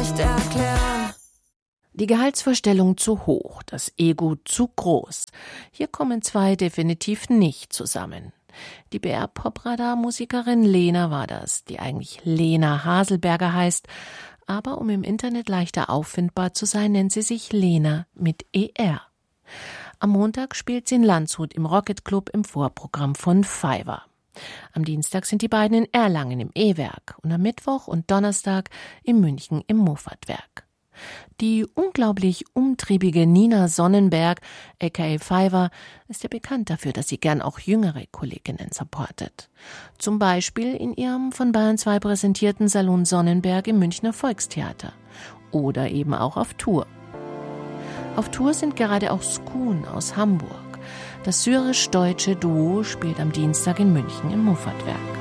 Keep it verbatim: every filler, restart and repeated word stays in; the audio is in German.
nicht erklären. Die Gehaltsvorstellung zu hoch, das Ego zu groß. Hier kommen zwei definitiv nicht zusammen. Die B R-Popradar-Musikerin Lena war das, die eigentlich Lena Haselberger heißt, aber um im Internet leichter auffindbar zu sein, nennt sie sich Lena mit E R. Am Montag spielt sie in Landshut im Rocket Club im Vorprogramm von Fiverr. Am Dienstag sind die beiden in Erlangen im E-Werk und am Mittwoch und Donnerstag in München im Moffatwerk. Die unglaublich umtriebige Nina Sonnenberg, aka Fiverr, ist ja bekannt dafür, dass sie gern auch jüngere Kolleginnen supportet. Zum Beispiel in ihrem von Bayern zwei präsentierten Salon Sonnenberg im Münchner Volkstheater. Oder eben auch auf Tour. Auf Tour sind gerade auch Skun aus Hamburg. Das syrisch-deutsche Duo spielt am Dienstag in München im Moffatwerk.